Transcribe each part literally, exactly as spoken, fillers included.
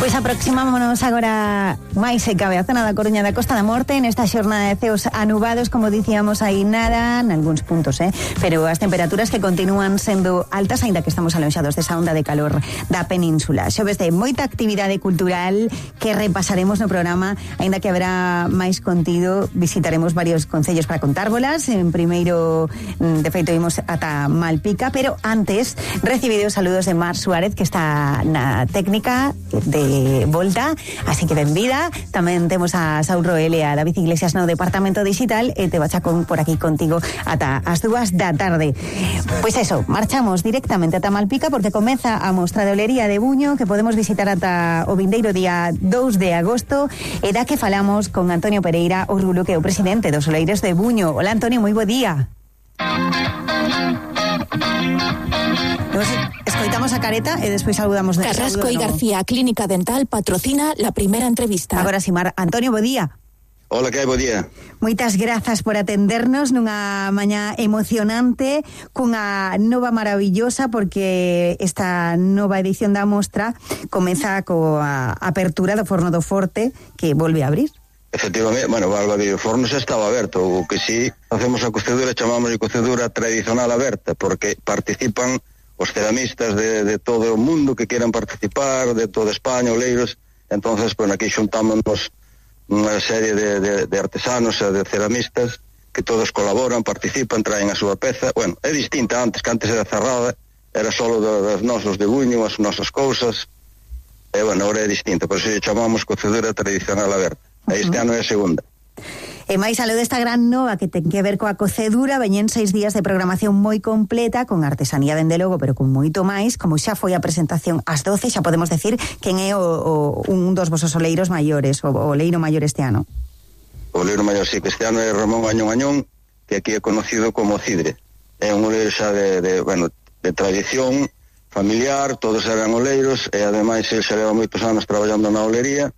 Pois aproximámonos agora máis se cabe a zona da Coruña da Costa da Morte nesta xornada de ceos anubados, como dicíamos aí nada, nalgúns puntos, eh? pero as temperaturas que continúan sendo altas, aínda que estamos alonxados desa onda de calor da península. Xoves de moita actividade cultural que repasaremos no programa, aínda que haberá máis contido, visitaremos varios concellos para contárbolas. En primeiro, de feito, imos ata Malpica, pero antes recibido os saludos de Mar Suárez, que está na técnica de volta, así que benvida. Tamén temos a Saúl Roel e a David Iglesias no departamento digital e te bachacón por aquí contigo ata as dúas da tarde. Pois eso, marchamos directamente ata Malpica porque comeza a mostra de olería de Buño que podemos visitar ata o vindeiro día dous de agosto e da que falamos con Antonio Pereira Orrulo, que é o presidente dos Oleiros de Buño. Hola Antonio, moi bo día. Nos escoitamos a careta e despois saludamos de Carrasco y García Clínica Dental patrocina la primera entrevista. Agora si, Mar. Antonio, bo día. Hola, que hai, bo día. Moitas grazas por atendernos nunha mañá emocionante, cunha nova maravillosa, porque esta nova edición da mostra comeza coa apertura do Forno do Forte, que volve a abrir. Efectivamente, bueno, volve a abrir. O forno xa estaba aberto, o que si facemos a cocedura, chamamos de cocedura tradicional aberta, porque participan os ceramistas de, de todo o mundo que quieran participar, de toda España, oleiros. Entonces, pues aquí xuntámonos unha serie de, de, de artesanos e de ceramistas que todos colaboran, participan, traen a súa peza. Bueno, é distinta antes, que antes era cerrada, era solo dos nosos de Buño, as nosas cousas. E bueno, ahora é distinta, por iso chamamos cocedura tradicional aberta. E este ano é a segunda. E máis aló desta gran nova que ten que ver coa cocedura, veñen seis días de programación moi completa, con artesanía dende logo, pero con moito máis, como xa foi a presentación ás doce, xa podemos decir quen é o, o, un dos vosos oleiros maiores, o, o oleiro maior este ano. O oleiro maior, sí, que este ano é Ramón Añón Añón, que aquí é conocido como Cidre. É un oleiro xa de, de, bueno, de tradición familiar, todos eran oleiros, e ademais ele xa leva moitos anos traballando na olería.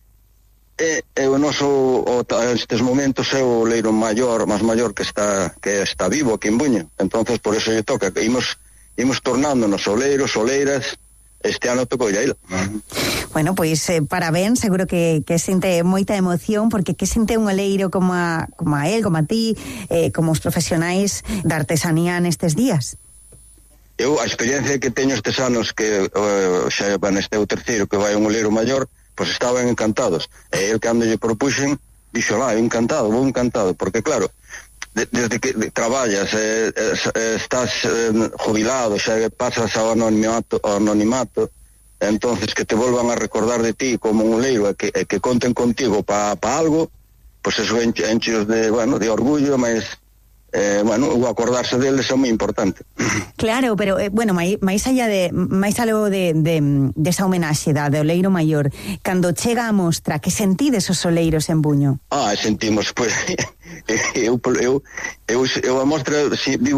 E, e o noso o, estes momentos é o oleiro maior, máis maior que está que está vivo aquí en Buño. Entonces por eso lle toca que imos imos tornándonos oleiros, oleiras. Este ano tocou ya il. Bueno, pois pues, eh, parabéns, seguro que que sinte moita emoción, porque que sinte un oleiro como a como a él, como a ti, eh, como os profesionais da artesanía nestes días. Eu a experiencia que teño estes anos que uh, xa van este o terceiro que vai un oleiro maior, pois pues estaban encantados. E el cando lle propuxen, dixo lá, encantado, vou encantado, porque claro, de, desde que de, traballas, eh, eh, estás eh, jubilado, xa pasas ao anonimato, ao anonimato, entonces que te volvan a recordar de ti como un oleiro e que, e que conten contigo para pa algo, pois pues eso enche, encheos de, bueno, de orgullo, mas Eh, bueno, o acordarse deles é moi importante. Claro, pero eh, bueno, máis, máis allá de máis algo de, de, de esa homenaxe da de oleiro maior, cando chega a mostra, que sentides os oleiros en Buño? Ah, sentimos, pois, pues, eu, eu, eu, eu a mostra, si, vivo